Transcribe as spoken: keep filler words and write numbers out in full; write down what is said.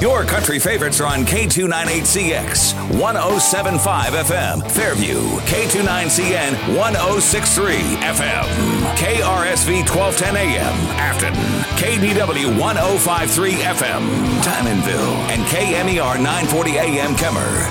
Your country favorites are on K two ninety-eight C X, one oh seven point five F M, Fairview, K two nine C N, one oh six point three F M, K R S V twelve ten A M, Afton, K D W one oh five point three F M, Diamondville, and K M E R nine forty A M, Kemmer.